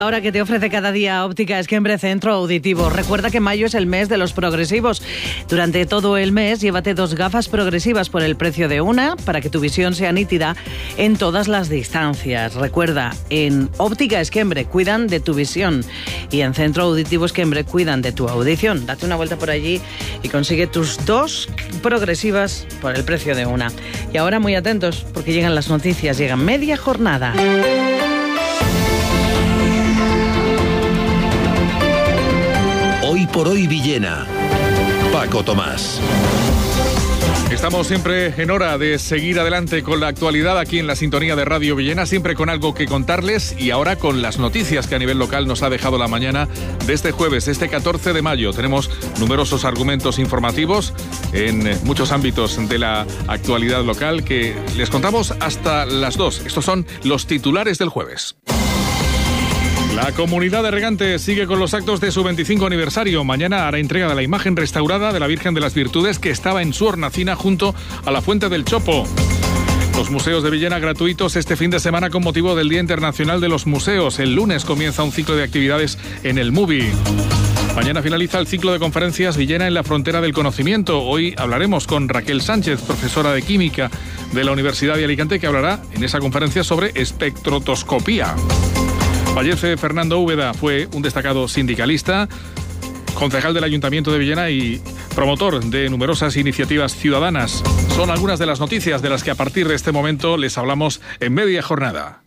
Ahora que te ofrece cada día Óptica Esquembre Centro Auditivo. Recuerda que mayo es el mes de los progresivos. Durante todo el mes, llévate 2 gafas progresivas por el precio de una para que tu visión sea nítida en todas las distancias. Recuerda, en Óptica Esquembre cuidan de tu visión y en Centro Auditivo Esquembre cuidan de tu audición. Date una vuelta por allí y consigue tus 2 progresivas por el precio de una. Y ahora muy atentos porque llegan las noticias, llega media jornada. Hoy por hoy Villena. Paco Tomás. Estamos siempre en hora de seguir adelante con la actualidad aquí en la sintonía de Radio Villena, siempre con algo que contarles y ahora con las noticias que a nivel local nos ha dejado la mañana de este jueves, este 14 de mayo. Tenemos numerosos argumentos informativos en muchos ámbitos de la actualidad local que les contamos hasta las 2. Estos son los titulares del jueves. La Comunidad de Regantes sigue con los actos de su 25 aniversario. Mañana hará entrega de la imagen restaurada de la Virgen de las Virtudes que estaba en su hornacina junto a la Fuente del Chopo. Los museos de Villena gratuitos este fin de semana con motivo del Día Internacional de los Museos. El lunes comienza un ciclo de actividades en el MUBI. Mañana finaliza el ciclo de conferencias Villena en la frontera del conocimiento. Hoy hablaremos con Raquel Sánchez, profesora de Química de la Universidad de Alicante, que hablará en esa conferencia sobre espectroscopía. Fallece Fernando Úbeda, fue un destacado sindicalista, concejal del Ayuntamiento de Villena y promotor de numerosas iniciativas ciudadanas. Son algunas de las noticias de las que a partir de este momento les hablamos en media jornada.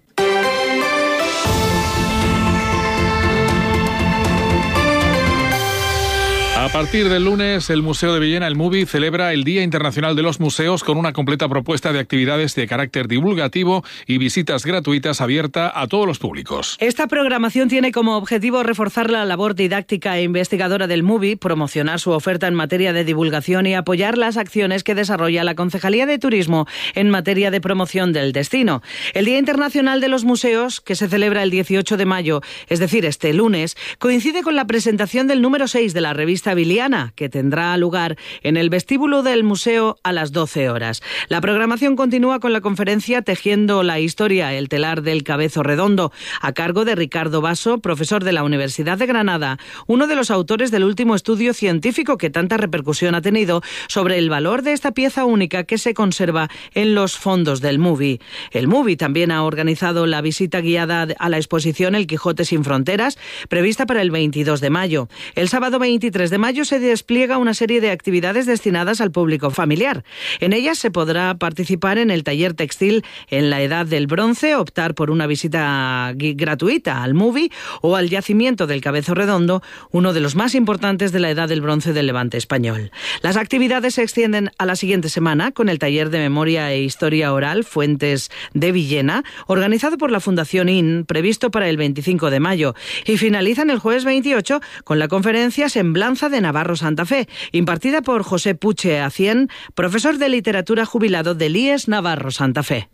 A partir del lunes, el Museo de Villena, el MUBI, celebra el Día Internacional de los Museos con una completa propuesta de actividades de carácter divulgativo y visitas gratuitas abierta a todos los públicos. Esta programación tiene como objetivo reforzar la labor didáctica e investigadora del MUBI, promocionar su oferta en materia de divulgación y apoyar las acciones que desarrolla la Concejalía de Turismo en materia de promoción del destino. El Día Internacional de los Museos, que se celebra el 18 de mayo, es decir, este lunes, coincide con la presentación del número 6 de la revista Viliana, que tendrá lugar en el vestíbulo del museo a las 12 horas. La programación continúa con la conferencia Tejiendo la historia, el telar del cabezo redondo, a cargo de Ricardo Basso, profesor de la Universidad de Granada, uno de los autores del último estudio científico que tanta repercusión ha tenido sobre el valor de esta pieza única que se conserva en los fondos del MUBI. El MUBI también ha organizado la visita guiada a la exposición El Quijote sin fronteras, prevista para el 22 de mayo. El sábado 23 de mayo se despliega una serie de actividades destinadas al público familiar. En ellas se podrá participar en el taller textil en la Edad del Bronce, optar por una visita gratuita al MUBI o al yacimiento del Cabezo Redondo, uno de los más importantes de la Edad del Bronce del Levante español. Las actividades se extienden a la siguiente semana con el taller de Memoria e Historia Oral Fuentes de Villena, organizado por la Fundación IN, previsto para el 25 de mayo, y finalizan el jueves 28 con la conferencia Semblanza de Navarro Santa Fe, impartida por José Puche Acien, profesor de literatura jubilado del IES Navarro Santa Fe.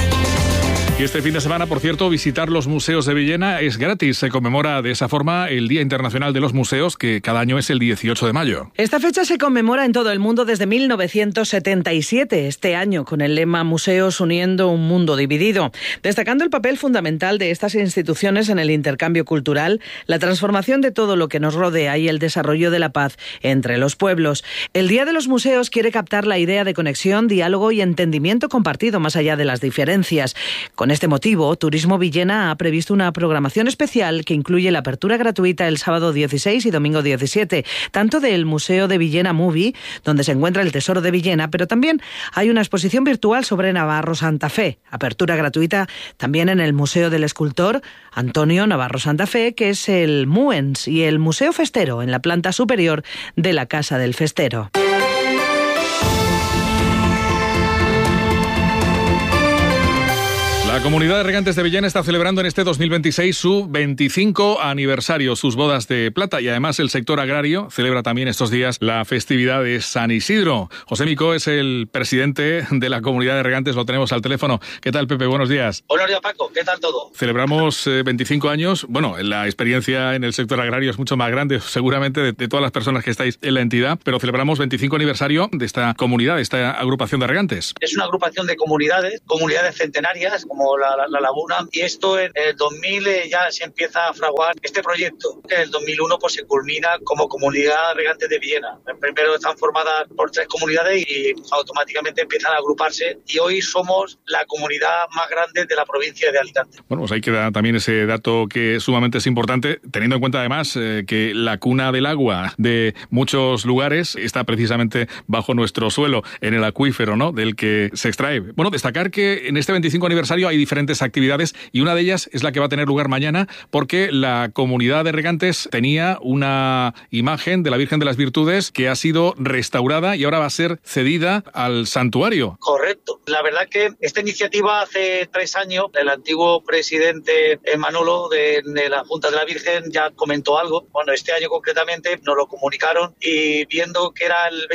Y este fin de semana, por cierto, visitar los museos de Villena es gratis. Se conmemora de esa forma el Día Internacional de los Museos, que cada año es el 18 de mayo. Esta fecha se conmemora en todo el mundo desde 1977, este año, con el lema Museos uniendo un mundo dividido, destacando el papel fundamental de estas instituciones en el intercambio cultural, la transformación de todo lo que nos rodea y el desarrollo de la paz entre los pueblos. El Día de los Museos quiere captar la idea de conexión, diálogo y entendimiento compartido más allá de las diferencias. Con este motivo, Turismo Villena ha previsto una programación especial que incluye la apertura gratuita el sábado 16 y domingo 17, tanto del Museo de Villena MUBI, donde se encuentra el Tesoro de Villena, pero también hay una exposición virtual sobre Navarro Santa Fe. Apertura gratuita también en el Museo del Escultor Antonio Navarro Santa Fe, que es el MUENS, y el Museo Festero, en la planta superior de la Casa del Festero. La Comunidad de Regantes de Villena está celebrando en este 2026 su 25 aniversario, sus bodas de plata, y además el sector agrario celebra también estos días la festividad de San Isidro. José Micó es el presidente de la Comunidad de Regantes, lo tenemos al teléfono. ¿Qué tal, Pepe? Buenos días. Buenos días, Paco. ¿Qué tal todo? Celebramos 25 años. Bueno, la experiencia en el sector agrario es mucho más grande, seguramente, de todas las personas que estáis en la entidad, pero celebramos 25 aniversario de esta comunidad, de esta agrupación de regantes. Es una agrupación de comunidades centenarias, como como la laguna, y esto en el 2000 ya se empieza a fraguar este proyecto, que en el 2001 pues se culmina como Comunidad Regante de Villena. Primero están formadas por 3 comunidades y automáticamente empiezan a agruparse, y hoy somos la comunidad más grande de la provincia de Alicante. Bueno, pues ahí queda también ese dato que sumamente es importante, teniendo en cuenta además que la cuna del agua de muchos lugares está precisamente bajo nuestro suelo, en el acuífero, ¿no?, del que se extrae. Bueno, destacar que en este 25 aniversario hay diferentes actividades y una de ellas es la que va a tener lugar mañana, porque la comunidad de regantes tenía una imagen de la Virgen de las Virtudes que ha sido restaurada y ahora va a ser cedida al santuario. Correcto. La verdad que esta iniciativa hace 3 años, el antiguo presidente Manolo de la Junta de la Virgen ya comentó algo. Bueno, este año concretamente nos lo comunicaron y viendo que era el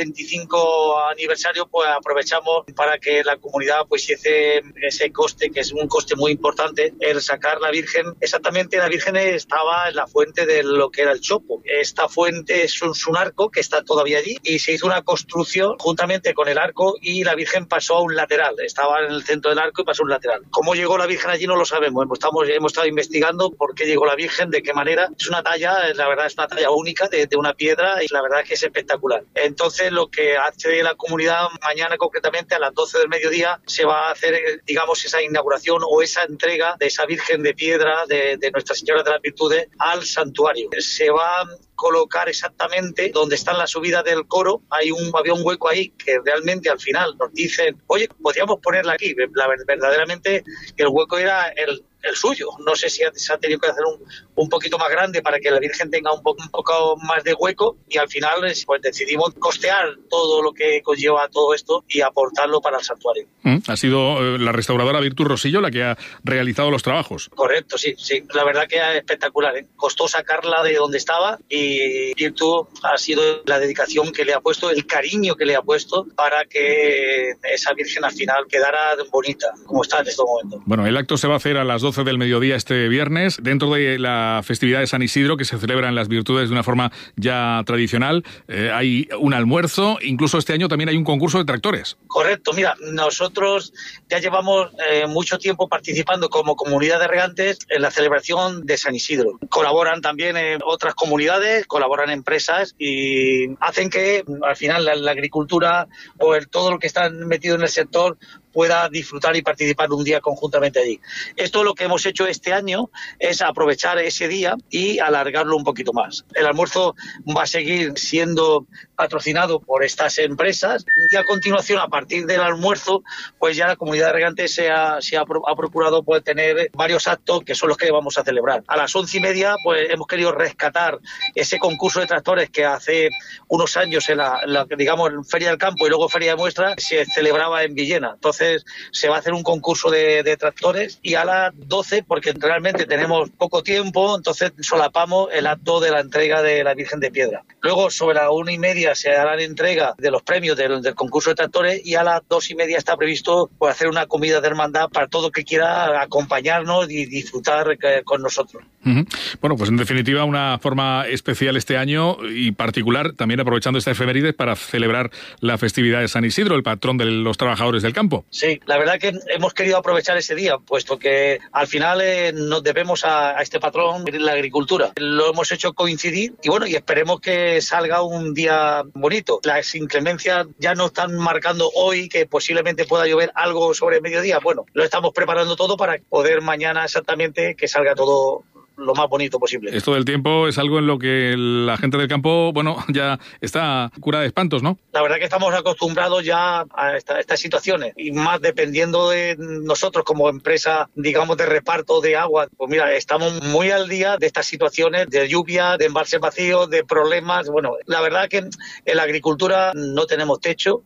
25 aniversario, pues aprovechamos para que la comunidad pues hiciese ese coste, que es un coste muy importante, el sacar la Virgen. Exactamente, la Virgen estaba en la fuente de lo que era el Chopo. Esta fuente es un arco que está todavía allí y se hizo una construcción juntamente con el arco y la Virgen pasó a un lateral. Estaba en el centro del arco y pasó a un lateral. ¿Cómo llegó la Virgen allí? No lo sabemos. Hemos estado investigando por qué llegó la Virgen, de qué manera. Es una talla, la verdad es una talla única de una piedra y la verdad es que es espectacular. Entonces lo que hace la comunidad mañana concretamente a las 12 del mediodía se va a hacer, digamos, esa inauguración o esa entrega de esa Virgen de piedra de Nuestra Señora de las Virtudes al santuario. Se va a colocar exactamente donde está la subida del coro. Había un hueco ahí que realmente al final nos dicen, oye, podríamos ponerla aquí. Verdaderamente el hueco era el suyo. No sé si se ha tenido que hacer un poquito más grande para que la Virgen tenga un poco más de hueco, y al final pues decidimos costear todo lo que conlleva todo esto y aportarlo para el santuario. Ha sido la restauradora Virtus Rosillo la que ha realizado los trabajos. Correcto, sí. La verdad que es espectacular, ¿eh? Costó sacarla de donde estaba y Virtus ha sido la dedicación que le ha puesto, el cariño que le ha puesto para que esa Virgen al final quedara bonita, como está en estos momentos. Bueno, el acto se va a hacer a las 12 del mediodía este viernes, dentro de la festividad de San Isidro, que se celebra en las Virtudes de una forma ya tradicional. Hay un almuerzo, incluso este año también hay un concurso de tractores. Correcto, mira, nosotros ya llevamos mucho tiempo participando como comunidad de regantes en la celebración de San Isidro. Colaboran también otras comunidades, colaboran empresas y hacen que al final la agricultura o todo lo que está metido en el sector pueda disfrutar y participar un día conjuntamente allí. Esto lo que hemos hecho este año es aprovechar ese día y alargarlo un poquito más. El almuerzo va a seguir siendo patrocinado por estas empresas y a continuación, a partir del almuerzo, pues ya la comunidad de regantes se ha procurado pues tener varios actos que son los que vamos a celebrar. A las 11:30 pues hemos querido rescatar ese concurso de tractores que hace unos años en la digamos, Feria del Campo y luego Feria de Muestras se celebraba en Villena. Entonces se va a hacer un concurso de tractores y a las 12, porque realmente tenemos poco tiempo, entonces solapamos el acto de la entrega de la Virgen de Piedra. Luego sobre las 1:30 se hará la entrega de los premios del concurso de tractores y a las 2:30 está previsto pues, hacer una comida de hermandad para todo el que quiera acompañarnos y disfrutar con nosotros. Bueno, pues en definitiva una forma especial este año y particular, también aprovechando esta efeméride para celebrar la festividad de San Isidro, el patrón de los trabajadores del campo. Sí, la verdad que hemos querido aprovechar ese día, puesto que al final nos debemos a este patrón de la agricultura. Lo hemos hecho coincidir y bueno, y esperemos que salga un día bonito. Las inclemencias ya nos están marcando hoy que posiblemente pueda llover algo sobre el mediodía. Bueno, lo estamos preparando todo para poder mañana exactamente que salga todo lo más bonito posible. Esto del tiempo es algo en lo que la gente del campo, bueno, ya está cura de espantos, ¿no? La verdad que estamos acostumbrados ya a estas situaciones y más dependiendo de nosotros como empresa, digamos, de reparto de agua. Pues mira, estamos muy al día de estas situaciones de lluvia, de embalses vacíos, de problemas. Bueno, la verdad que en la agricultura no tenemos techo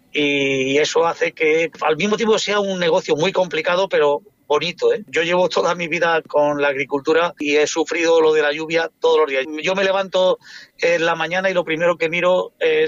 y eso hace que al mismo tiempo sea un negocio muy complicado, pero bonito, ¿eh? Yo llevo toda mi vida con la agricultura y he sufrido lo de la lluvia todos los días. Yo me levanto en la mañana y lo primero que miro es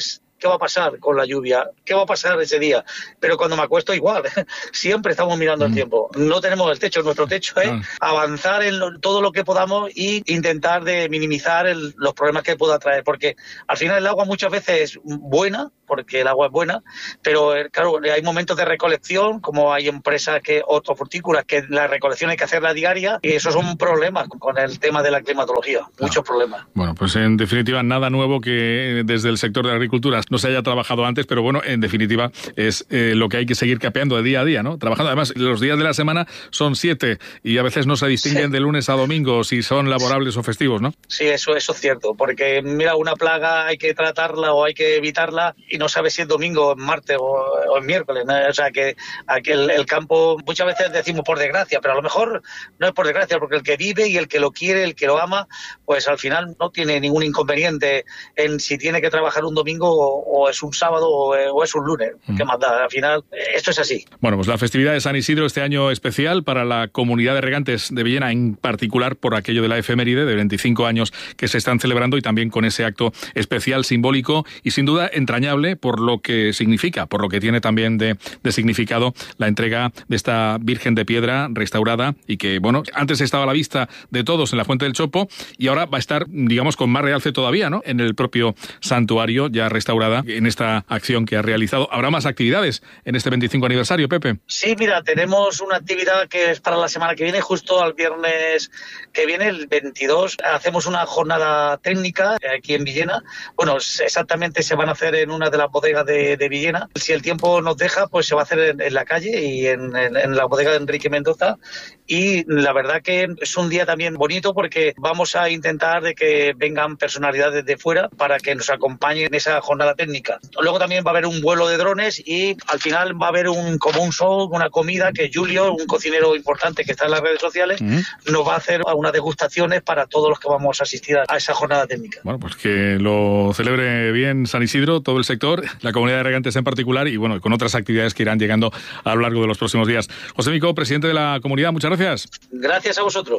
¿qué va a pasar con la lluvia? ¿Qué va a pasar ese día? Pero cuando me acuesto igual, siempre estamos mirando el tiempo. No tenemos el techo, nuestro techo es avanzar en todo lo que podamos y intentar de minimizar los problemas que pueda traer, porque al final el agua muchas veces es buena, porque el agua es buena, pero claro, hay momentos de recolección, como hay empresas hortofrutícolas que la recolección hay que hacerla diaria, y esos son problemas con el tema de la climatología, muchos problemas. Bueno, pues en definitiva nada nuevo que desde el sector de la agricultura no se haya trabajado antes, pero bueno, en definitiva es lo que hay que seguir capeando de día a día, ¿no? Trabajando, además, los días de la semana son 7 y a veces no se distinguen de lunes a domingo si son laborables o festivos, ¿no? Sí, eso es cierto, porque mira, una plaga hay que tratarla o hay que evitarla y no sabes si es domingo, es martes o es miércoles, ¿no? O sea que el campo, muchas veces decimos por desgracia, pero a lo mejor no es por desgracia, porque el que vive y el que lo quiere, el que lo ama, pues al final no tiene ningún inconveniente en si tiene que trabajar un domingo o es un sábado o es un lunes. ¿Qué más da? Al final, esto es así. Bueno, pues la festividad de San Isidro este año especial para la comunidad de regantes de Villena, en particular por aquello de la efeméride de 25 años que se están celebrando, y también con ese acto especial, simbólico y sin duda entrañable por lo que significa, por lo que tiene también de significado la entrega de esta Virgen de Piedra restaurada, y que, bueno, antes estaba a la vista de todos en la Fuente del Chopo y ahora va a estar, digamos, con más realce todavía, ¿no?, en el propio santuario ya restaurada, en esta acción que ha realizado. ¿Habrá más actividades en este 25 aniversario, Pepe? Sí, mira, tenemos una actividad que es para la semana que viene, justo al viernes que viene, el 22, hacemos una jornada técnica aquí en Villena. Bueno, exactamente se van a hacer en una de las bodegas de Villena. Si el tiempo nos deja, pues se va a hacer en la calle y en la bodega de Enrique Mendoza. Y la verdad que es un día también bonito, porque vamos a intentar de que vengan personalidades de fuera para que nos acompañen en esa jornada técnica. Luego también va a haber un vuelo de drones y al final va a haber como un show, una comida que Julio, un cocinero importante que está en las redes sociales, nos va a hacer unas degustaciones para todos los que vamos a asistir a esa jornada técnica. Bueno, pues que lo celebre bien San Isidro, todo el sector, la comunidad de regantes en particular, y bueno, con otras actividades que irán llegando a lo largo de los próximos días. José Mico, presidente de la comunidad, muchas gracias. Gracias a vosotros.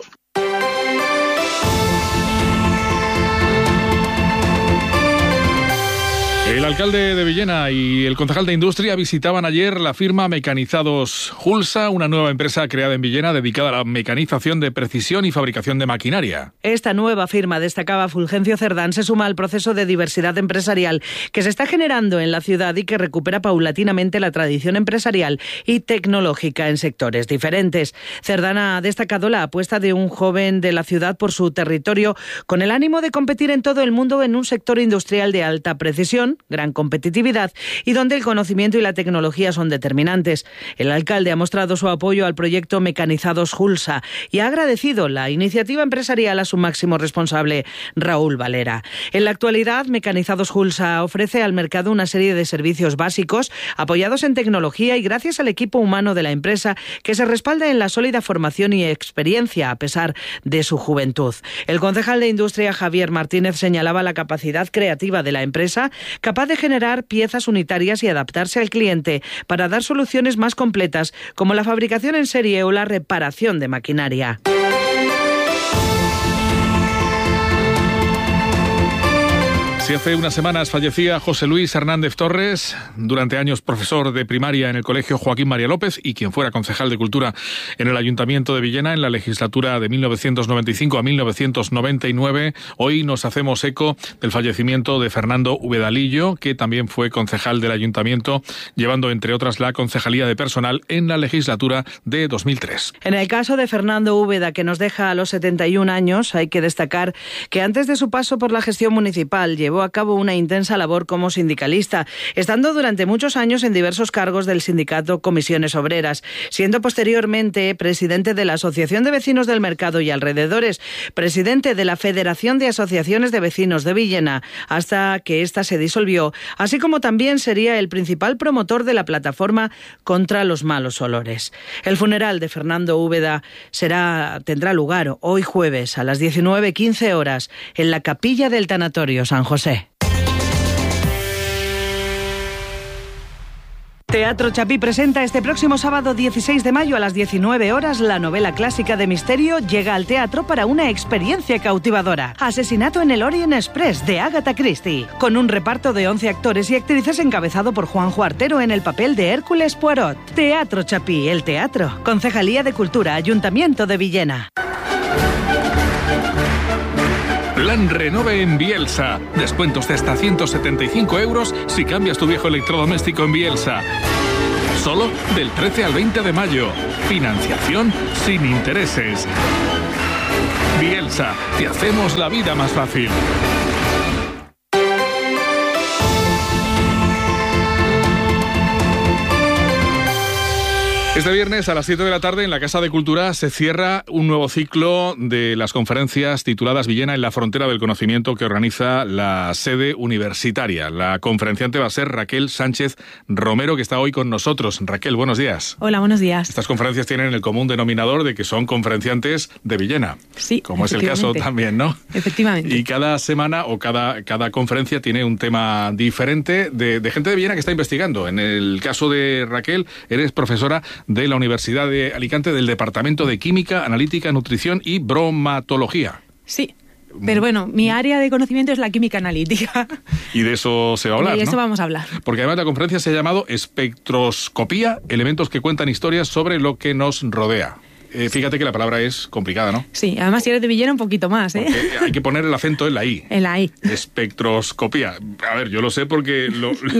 El alcalde de Villena y el concejal de Industria visitaban ayer la firma Mecanizados Hulsa, una nueva empresa creada en Villena dedicada a la mecanización de precisión y fabricación de maquinaria. Esta nueva firma, destacaba Fulgencio Cerdán, se suma al proceso de diversidad empresarial que se está generando en la ciudad y que recupera paulatinamente la tradición empresarial y tecnológica en sectores diferentes. Cerdán ha destacado la apuesta de un joven de la ciudad por su territorio, con el ánimo de competir en todo el mundo en un sector industrial de alta precisión, gran competitividad y donde el conocimiento y la tecnología son determinantes. El alcalde ha mostrado su apoyo al proyecto Mecanizados Hulsa y ha agradecido la iniciativa empresarial a su máximo responsable, Raúl Valera. En la actualidad, Mecanizados Hulsa ofrece al mercado una serie de servicios básicos apoyados en tecnología y gracias al equipo humano de la empresa, que se respalda en la sólida formación y experiencia a pesar de su juventud. El concejal de Industria, Javier Martínez, señalaba la capacidad creativa de la empresa, capaz de generar piezas unitarias y adaptarse al cliente para dar soluciones más completas, como la fabricación en serie o la reparación de maquinaria. Si hace unas semanas fallecía José Luis Hernández Torres, durante años profesor de primaria en el Colegio Joaquín María López y quien fuera concejal de Cultura en el Ayuntamiento de Villena en la legislatura de 1995 a 1999, hoy nos hacemos eco del fallecimiento de Fernando Ubedalillo, que también fue concejal del Ayuntamiento, llevando entre otras la concejalía de personal en la legislatura de 2003. En el caso de Fernando Úbeda, que nos deja a los 71 años, hay que destacar que antes de su paso por la gestión municipal llevó a cabo una intensa labor como sindicalista, estando durante muchos años en diversos cargos del sindicato Comisiones Obreras, siendo posteriormente presidente de la Asociación de Vecinos del Mercado y Alrededores, presidente de la Federación de Asociaciones de Vecinos de Villena, hasta que ésta se disolvió, así como también sería el principal promotor de la plataforma contra los malos olores. El funeral de Fernando Úbeda tendrá lugar hoy jueves a las 19:15 horas en la capilla del Tanatorio San José. Teatro Chapí presenta este próximo sábado 16 de mayo a las 19 horas la novela clásica de misterio llega al teatro para una experiencia cautivadora. Asesinato en el Orient Express de Agatha Christie, con un reparto de 11 actores y actrices encabezado por Juanjo Artero en el papel de Hércules Poirot. Teatro Chapí, el teatro. Concejalía de Cultura, Ayuntamiento de Villena. Plan Renove en Bielsa. Descuentos de hasta 175 € si cambias tu viejo electrodoméstico en Bielsa. Solo del 13 al 20 de mayo. Financiación sin intereses. Bielsa, te hacemos la vida más fácil. Este viernes a las 7 de la tarde en la Casa de Cultura se cierra un nuevo ciclo de las conferencias tituladas Villena en la frontera del conocimiento que organiza la sede universitaria. La conferenciante va a ser Raquel Sánchez Romero, que está hoy con nosotros. Raquel, buenos días. Hola, buenos días. Estas conferencias tienen el común denominador de que son conferenciantes de Villena. Sí, como es el caso también, ¿no? Efectivamente. Y cada semana o cada conferencia tiene un tema diferente de gente de Villena que está investigando. En el caso de Raquel, eres profesora de la Universidad de Alicante del Departamento de Química, Analítica, Nutrición y Bromatología. Sí, pero bueno, mi área de conocimiento es la química analítica. Y de eso se va a hablar, y de eso ¿no? vamos a hablar. Porque además la conferencia se ha llamado Espectroscopía, elementos que cuentan historias sobre lo que nos rodea. Fíjate que la palabra es complicada, ¿no? Sí, además si eres de Villena un poquito más, ¿eh? Porque hay que poner el acento en la I. En la I. Espectroscopía. A ver, yo lo sé porque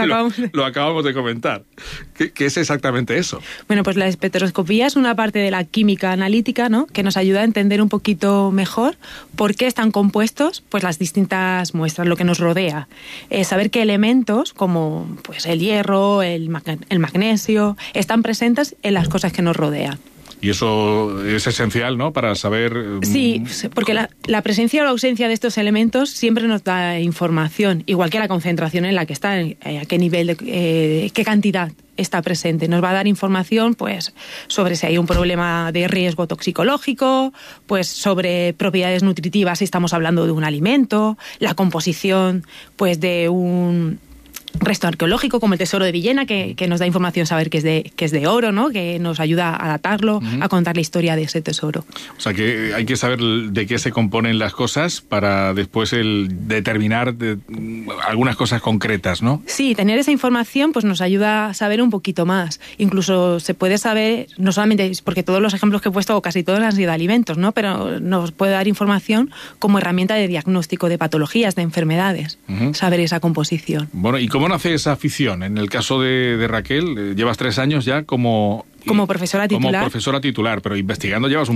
lo acabamos de comentar. ¿Qué es exactamente eso? Bueno, pues la espectroscopía es una parte de la química analítica, ¿no? Que nos ayuda a entender un poquito mejor por qué están compuestos pues las distintas muestras, lo que nos rodea. Saber qué elementos, como pues el hierro, el magnesio, están presentes en las cosas que nos rodean. Y eso es esencial, ¿no?, para saber... Sí, porque la presencia o la ausencia de estos elementos siempre nos da información, igual que la concentración en la que está, a qué nivel, qué cantidad está presente. Nos va a dar información pues sobre si hay un problema de riesgo toxicológico, pues sobre propiedades nutritivas si estamos hablando de un alimento, la composición pues de un resto arqueológico como el Tesoro de Villena, que nos da información saber que es de oro, ¿no? Que nos ayuda a datarlo, a contar la historia de ese tesoro. O sea que hay que saber de qué se componen las cosas para después determinar algunas cosas concretas, ¿no? Sí, tener esa información pues nos ayuda a saber un poquito más. Incluso se puede saber, no solamente porque todos los ejemplos que he puesto o casi todos han sido alimentos, ¿no? Pero nos puede dar información como herramienta de diagnóstico de patologías, de enfermedades, saber esa composición. Bueno, ¿y cómo nace esa afición? En el caso de Raquel, llevas 3 años ya como profesora titular. Como profesora titular, pero investigando llevas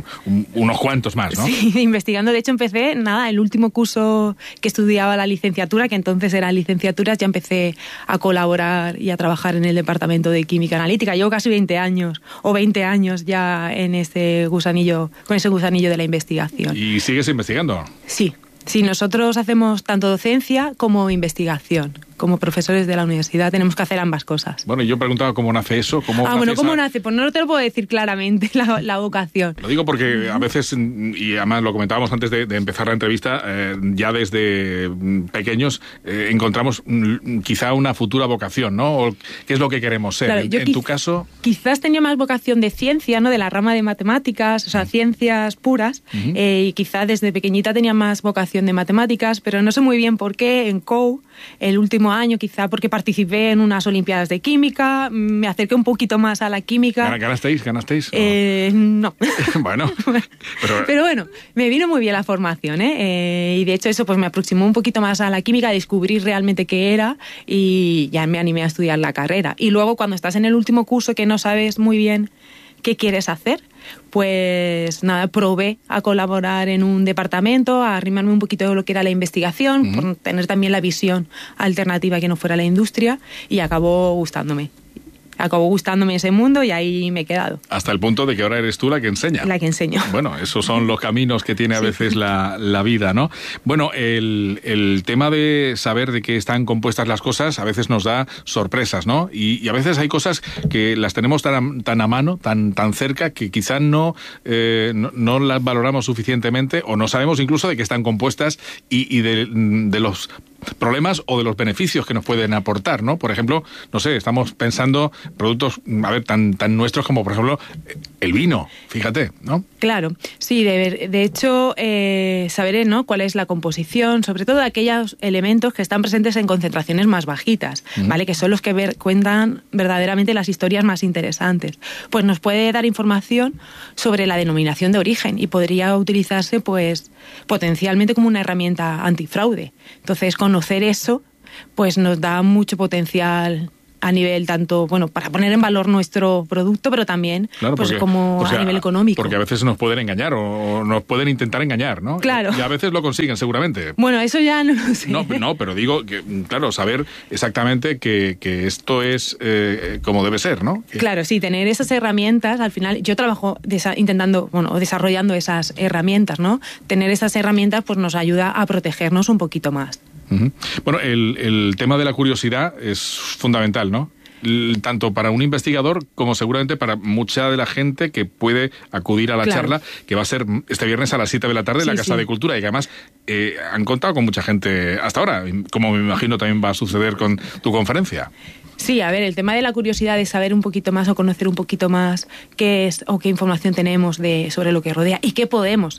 unos cuantos más, ¿no? Sí, investigando. De hecho, empecé, el último curso que estudiaba la licenciatura, que entonces era licenciaturas, ya empecé a colaborar y a trabajar en el Departamento de Química Analítica. Llevo casi 20 años ya en ese gusanillo, con ese gusanillo de la investigación. ¿Y sigues investigando? Sí. Sí, nosotros hacemos tanto docencia como investigación. Como profesores de la universidad tenemos que hacer ambas cosas. Bueno, y yo preguntaba cómo nace eso. ¿Cómo nace? Pues no te lo puedo decir claramente, la vocación. Lo digo porque a veces, y además lo comentábamos antes de empezar la entrevista, ya desde pequeños encontramos quizá una futura vocación, ¿no? O ¿qué es lo que queremos ser? Claro, en tu caso... Quizás tenía más vocación de ciencia, ¿no? De la rama de matemáticas, o sea, ciencias puras, y quizá desde pequeñita tenía más vocación de matemáticas, pero no sé muy bien por qué en COU, el último año, quizá porque participé en unas Olimpiadas de Química, me acerqué un poquito más a la química. ¿Ganasteis? No. Bueno. Pero bueno, me vino muy bien la formación, y de hecho eso pues me aproximó un poquito más a la química, a descubrir realmente qué era y ya me animé a estudiar la carrera. Y luego cuando estás en el último curso que no sabes muy bien qué quieres hacer, pues probé a colaborar en un departamento, a arrimarme un poquito de lo que era la investigación, por tener también la visión alternativa que no fuera la industria, y acabó gustándome ese mundo y ahí me he quedado. Hasta el punto de que ahora eres tú la que enseña. La que enseño. Bueno, esos son los caminos que tiene a veces la vida, ¿no? Bueno, el tema de saber de qué están compuestas las cosas a veces nos da sorpresas, ¿no? Y a veces hay cosas que las tenemos tan a mano, tan cerca, que quizás no las valoramos suficientemente o no sabemos incluso de qué están compuestas y de los problemas o de los beneficios que nos pueden aportar, ¿no? Por ejemplo, no sé, estamos pensando productos, tan nuestros como, por ejemplo, el vino, fíjate, ¿no? Claro, sí, de hecho, saber, ¿no?, cuál es la composición, sobre todo de aquellos elementos que están presentes en concentraciones más bajitas, ¿vale? Que son los que cuentan verdaderamente las historias más interesantes. Pues nos puede dar información sobre la denominación de origen y podría utilizarse, pues, potencialmente como una herramienta antifraude. Entonces, conocer eso, pues nos da mucho potencial a nivel tanto, para poner en valor nuestro producto, pero también, claro, porque, a nivel económico. Porque a veces nos pueden engañar o nos pueden intentar engañar, ¿no? Claro. Y a veces lo consiguen, seguramente. Bueno, eso ya no lo sé. No, pero digo que, claro, saber exactamente que esto es como debe ser, ¿no? Claro, sí, tener esas herramientas, al final, yo trabajo desarrollando esas herramientas, ¿no? Tener esas herramientas, pues nos ayuda a protegernos un poquito más. Bueno, el tema de la curiosidad es fundamental, ¿no? Tanto para un investigador como seguramente para mucha de la gente que puede acudir a la charla, que va a ser este viernes a las 7 de la tarde en la Casa de Cultura, y que además han contado con mucha gente hasta ahora, como me imagino también va a suceder con tu conferencia. Sí, a ver, el tema de la curiosidad de saber un poquito más o conocer un poquito más qué es o qué información tenemos sobre lo que rodea y qué podemos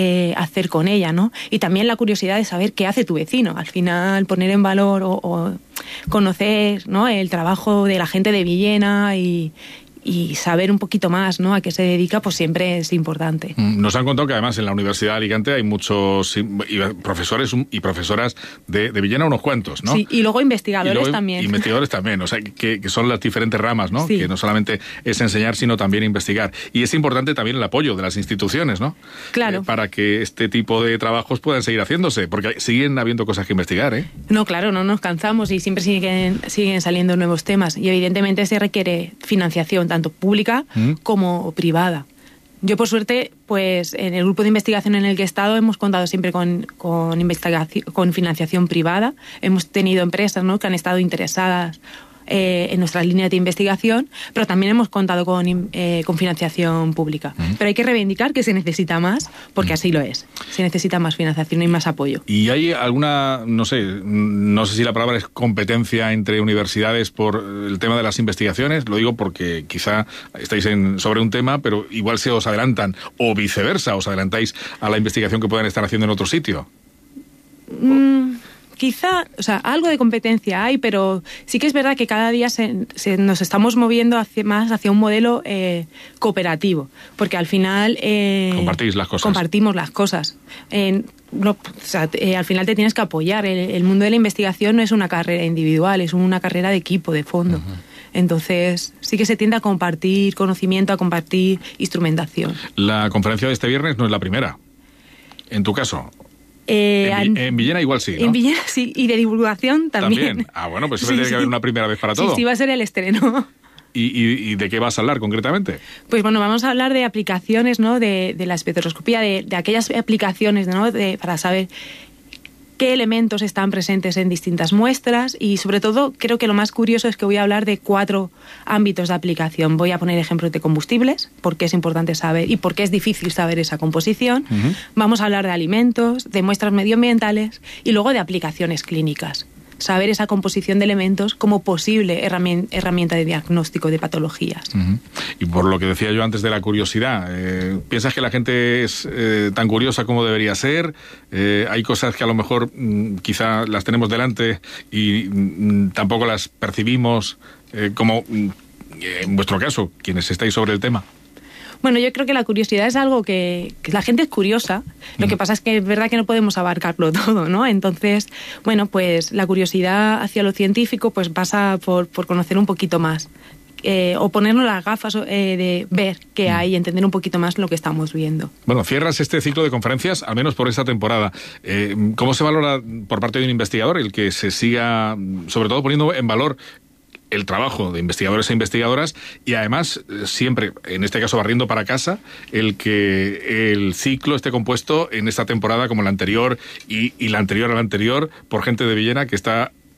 hacer con ella, ¿no? Y también la curiosidad de saber qué hace tu vecino. Al final, poner en valor o conocer, ¿no?, el trabajo de la gente de Villena y saber un poquito más, ¿no?, a qué se dedica, pues siempre es importante. Nos han contado que además en la Universidad de Alicante hay muchos profesores y profesoras de Villena, unos cuantos, ¿no? Sí, y luego investigadores también. Investigadores también, o sea, que son las diferentes ramas, ¿no? Sí. Que no solamente es enseñar, sino también investigar. Y es importante también el apoyo de las instituciones, ¿no? Claro. Para que este tipo de trabajos puedan seguir haciéndose, porque siguen habiendo cosas que investigar, ¿eh? No, claro, no nos cansamos y siempre siguen saliendo nuevos temas. Y evidentemente se requiere financiación, tanto pública como privada. Yo, por suerte, pues en el grupo de investigación en el que he estado hemos contado siempre con financiación privada. Hemos tenido empresas, ¿no?, que han estado interesadas en nuestras líneas de investigación, pero también hemos contado con financiación pública. Pero hay que reivindicar que se necesita más, porque así lo es. Se necesita más financiación y más apoyo. ¿Y hay alguna, no sé si la palabra es competencia entre universidades por el tema de las investigaciones? Lo digo porque quizá estáis sobre un tema, pero igual se os adelantan, o viceversa, os adelantáis a la investigación que puedan estar haciendo en otro sitio. Quizá, algo de competencia hay, pero sí que es verdad que cada día nos estamos moviendo más hacia un modelo cooperativo, porque al final compartís las cosas. Compartimos las cosas. Al final te tienes que apoyar. El mundo de la investigación no es una carrera individual, es una carrera de equipo, de fondo. Entonces, sí que se tiende a compartir conocimiento, a compartir instrumentación. La conferencia de este viernes no es la primera, en tu caso. En Villena igual sí, ¿no? En Villena sí, y de divulgación también. Ah, bueno, pues siempre tiene que haber una primera vez para todo. Sí, va a ser el estreno. ¿Y de qué vas a hablar concretamente? Pues bueno, vamos a hablar de aplicaciones, ¿no?, de la espectroscopía, de aquellas aplicaciones, ¿no?, para saber qué elementos están presentes en distintas muestras, y sobre todo creo que lo más curioso es que voy a hablar de 4 ámbitos de aplicación. Voy a poner ejemplos de combustibles, porque es importante saber y porque es difícil saber esa composición. Vamos a hablar de alimentos, de muestras medioambientales y luego de aplicaciones clínicas. Saber esa composición de elementos como posible herramienta de diagnóstico de patologías. Y por lo que decía yo antes de la curiosidad, ¿piensas que la gente es tan curiosa como debería ser? Hay cosas que a lo mejor quizá las tenemos delante y tampoco las percibimos, como en vuestro caso, quienes estáis sobre el tema. Bueno, yo creo que la curiosidad es algo que la gente es curiosa. Lo que pasa es que es verdad que no podemos abarcarlo todo, ¿no? Entonces, bueno, pues la curiosidad hacia lo científico pues pasa por conocer un poquito más. O ponernos las gafas de ver qué hay y entender un poquito más lo que estamos viendo. Bueno, cierras este ciclo de conferencias, al menos por esta temporada. ¿Cómo se valora por parte de un investigador el que se siga, sobre todo, poniendo en valor el trabajo de investigadores e investigadoras, y además siempre, en este caso barriendo para casa, el que el ciclo esté compuesto en esta temporada como la anterior y la anterior a la anterior por gente de Villena que está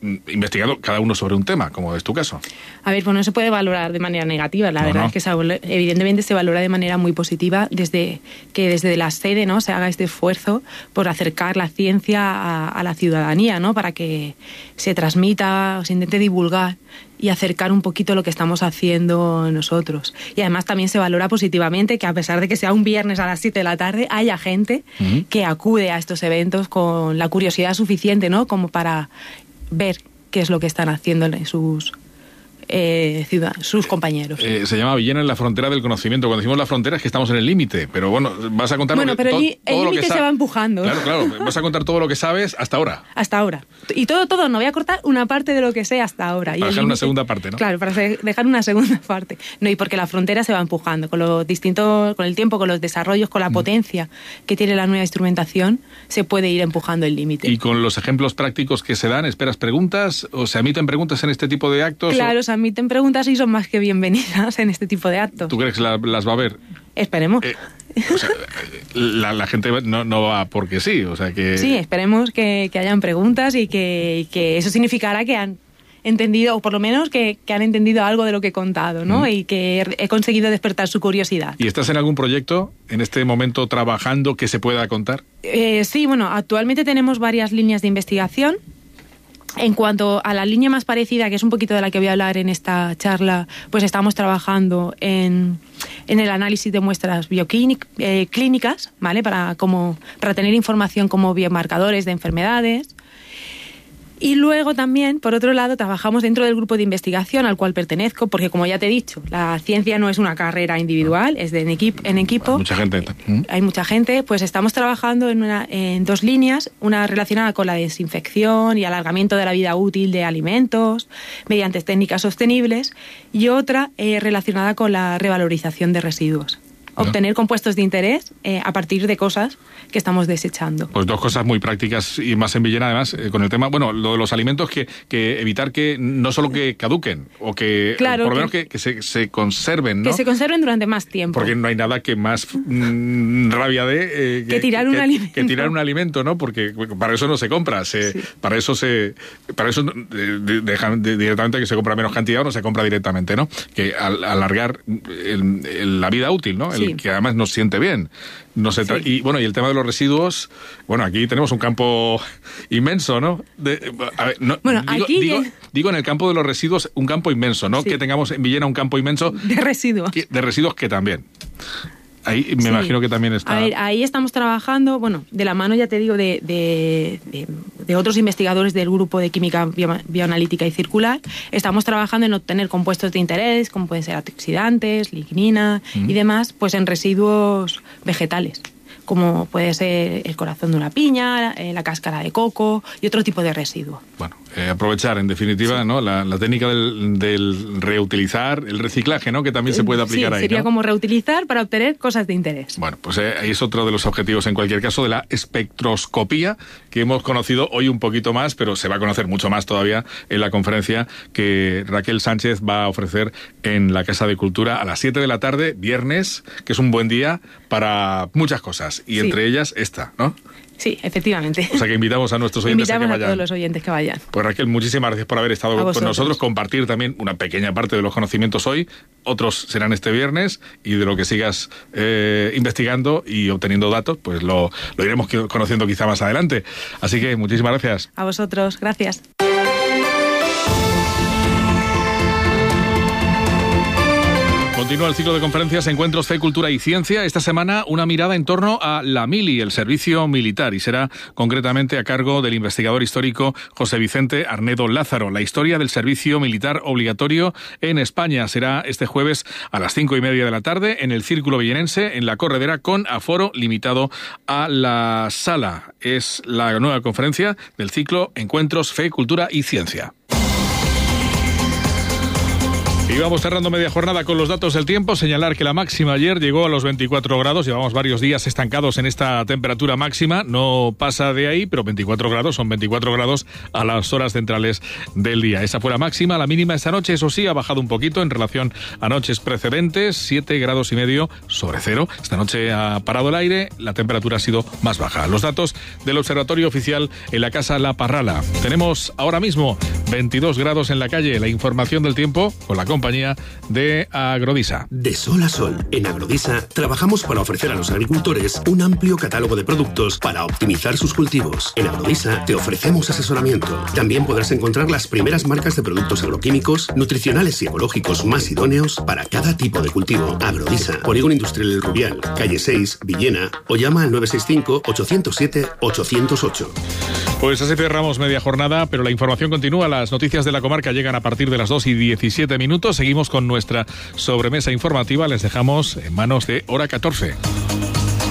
investigado cada uno sobre un tema, como es tu caso. A ver, pues no se puede valorar de manera negativa. La verdad es que evidentemente se valora de manera muy positiva desde la sede, ¿no?, se haga este esfuerzo por acercar la ciencia a la ciudadanía, ¿no?, para que se transmita, se intente divulgar y acercar un poquito lo que estamos haciendo nosotros. Y además también se valora positivamente que, a pesar de que sea un viernes a las 7 de la tarde, haya gente que acude a estos eventos con la curiosidad suficiente, ¿no?, como para ver qué es lo que están haciendo en sus compañeros. Se llama Villena en la frontera del conocimiento. Cuando decimos la frontera es que estamos en el límite, pero bueno, vas a contar todo lo que el límite se va empujando. Claro, vas a contar todo lo que sabes hasta ahora. Hasta ahora. Y todo, no voy a cortar una parte de lo que sé hasta ahora. Para dejar una segunda parte, ¿no? Claro, para dejar una segunda parte. No, y porque la frontera se va empujando con el tiempo, con los desarrollos, con la potencia que tiene la nueva instrumentación, se puede ir empujando el límite. Y con los ejemplos prácticos que se dan, ¿esperas preguntas o se emiten preguntas en este tipo de actos? Claro, se emiten preguntas y son más que bienvenidas en este tipo de actos. ¿Tú crees que las va a haber? Esperemos. O sea, la gente no va porque sí, o sea que... Sí, esperemos que hayan preguntas y que eso significará que han entendido, o por lo menos que han entendido algo de lo que he contado, ¿no? Y que he conseguido despertar su curiosidad. ¿Y estás en algún proyecto en este momento trabajando que se pueda contar? Sí, bueno, actualmente tenemos varias líneas de investigación. En cuanto a la línea más parecida, que es un poquito de la que voy a hablar en esta charla, pues estamos trabajando en el análisis de muestras bioclínicas, ¿vale? Para tener información como biomarcadores de enfermedades. Y luego también, por otro lado, trabajamos dentro del grupo de investigación al cual pertenezco, porque, como ya te he dicho, la ciencia no es una carrera individual, es en equipo. Hay mucha gente. Hay mucha gente. Pues estamos trabajando en dos líneas, una relacionada con la desinfección y alargamiento de la vida útil de alimentos mediante técnicas sostenibles, y otra relacionada con la revalorización de residuos. Obtener compuestos de interés a partir de cosas que estamos desechando. Pues dos cosas muy prácticas y más en Villena, además, con el tema, bueno, lo de los alimentos, que evitar que no solo que caduquen, o que, claro, por lo menos que se conserven, ¿no? Que se conserven durante más tiempo. Porque no hay nada que más rabia de... que tirar un alimento. Que tirar un alimento, ¿no? Porque para eso no se compra, para eso dejan directamente que se compra menos cantidad o no se compra directamente, ¿no? Que alargar la vida útil, ¿no? Que además nos siente bien. Y bueno, y el tema de los residuos, bueno, aquí tenemos un campo inmenso, ¿no? Digo en el campo de los residuos, un campo inmenso, ¿no? Sí. Que tengamos en Villena un campo inmenso de residuos. De residuos que también. Ahí me imagino que también está... A ver, ahí estamos trabajando, bueno, de la mano, ya te digo, de otros investigadores del grupo de química bioanalítica y circular. Estamos trabajando en obtener compuestos de interés, como pueden ser antioxidantes, lignina y demás, pues en residuos vegetales, como puede ser el corazón de una piña, la cáscara de coco y otro tipo de residuo. Bueno, aprovechar, en definitiva, ¿no? La técnica del reutilizar, el reciclaje, ¿no? Que también se puede aplicar ahí, sería, ¿no? Como reutilizar para obtener cosas de interés. Bueno, pues ahí es otro de los objetivos, en cualquier caso, de la espectroscopía, que hemos conocido hoy un poquito más, pero se va a conocer mucho más todavía en la conferencia que Raquel Sánchez va a ofrecer en la Casa de Cultura a las 7 de la tarde, viernes, que es un buen día para muchas cosas, y entre ellas esta, ¿no? Sí, efectivamente. O sea que invitamos a nuestros oyentes a que vayan. A todos los oyentes que vayan. Pues Raquel, muchísimas gracias por haber estado con nosotros, compartir también una pequeña parte de los conocimientos hoy, otros serán este viernes, y de lo que sigas investigando y obteniendo datos, pues lo iremos conociendo quizá más adelante. Así que muchísimas gracias. A vosotros, gracias. Continúa el ciclo de conferencias Encuentros Fe, Cultura y Ciencia. Esta semana una mirada en torno a la mili, el servicio militar, y será concretamente a cargo del investigador histórico José Vicente Arnedo Lázaro. La historia del servicio militar obligatorio en España será este jueves a las 5:30 de la tarde en el Círculo Villenense, en la Corredera, con aforo limitado a la sala. Es la nueva conferencia del ciclo Encuentros Fe, Cultura y Ciencia. Y vamos cerrando media jornada con los datos del tiempo. Señalar que la máxima ayer llegó a los 24 grados. Llevamos varios días estancados en esta temperatura máxima. No pasa de ahí, pero 24 grados son 24 grados a las horas centrales del día. Esa fue la máxima. La mínima esta noche, eso sí, ha bajado un poquito en relación a noches precedentes. 7,5 grados sobre cero. Esta noche ha parado el aire. La temperatura ha sido más baja. Los datos del Observatorio Oficial en la Casa La Parrala. Tenemos ahora mismo 22 grados en la calle. La información del tiempo con la compañía de Agrodisa. De sol a sol, en Agrodisa trabajamos para ofrecer a los agricultores un amplio catálogo de productos para optimizar sus cultivos. En Agrodisa te ofrecemos asesoramiento. También podrás encontrar las primeras marcas de productos agroquímicos, nutricionales y ecológicos más idóneos para cada tipo de cultivo. Agrodisa, Polígono Industrial El Rubial, calle 6, Villena, o llama al 965-807-808. Pues así cerramos media jornada, pero la información continúa. Las noticias de la comarca llegan a partir de las 2:17. Seguimos con nuestra sobremesa informativa. Les dejamos en manos de Hora 14.